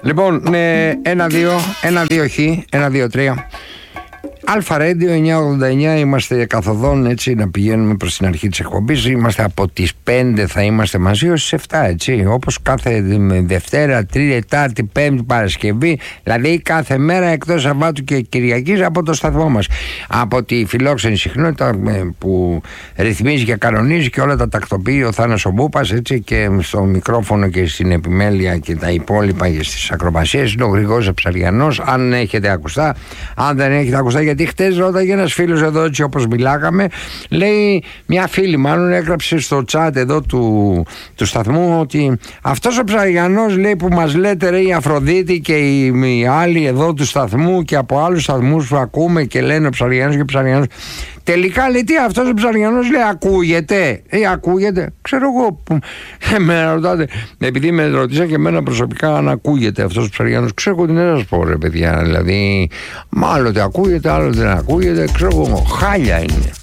Λοιπόν, 1-2 χ, 1-2-3. Αλφα Radio 989, είμαστε καθοδόν, έτσι, να πηγαίνουμε προς την αρχή της εκπομπής. Είμαστε από τις 5, θα είμαστε μαζί ως τις 7, έτσι, όπως κάθε Δευτέρα, Τρίτη, Τετάρτη, Πέμπτη, Παρασκευή, δηλαδή κάθε μέρα εκτός Σαββάτου και Κυριακής από το σταθμό μας, από τη φιλόξενη συχνότητα που ρυθμίζει και κανονίζει και όλα τα τακτοποιεί ο Θάνος ο Μπούπας, έτσι, και στο μικρόφωνο και στην επιμέλεια και τα υπόλοιπα και στις ακροβασίες είναι ο Γρηγόρης Ψαριανός. Αν έχετε ακουστά, αν δεν έχετε ακουστά, γιατί χτες ρώταγε ένας φίλος εδώ, έτσι όπως μιλάγαμε, λέει, μια φίλη μάλλον έγραψε στο chat εδώ του σταθμού ότι αυτός ο Ψαριανός, λέει, που μας λέτε, ρε, η Αφροδίτη και οι άλλοι εδώ του σταθμού και από άλλους σταθμούς που ακούμε και λένε ο Ψαριανός και ο Ψαριανός, τελικά, λέει, τι αυτός ο Ψαριανός, λέει, ακούγεται, ακούγεται, ξέρω εγώ, εμένα ρωτάτε, επειδή με ρωτήσα και εμένα προσωπικά αν ακούγεται αυτός ο Ψαριανός, ξέρω εγώ τι να σας πω, ρε παιδιά, δηλαδή, μάλλον ακούγεται, άλλο δεν ακούγεται, ξέρω εγώ, χάλια είναι.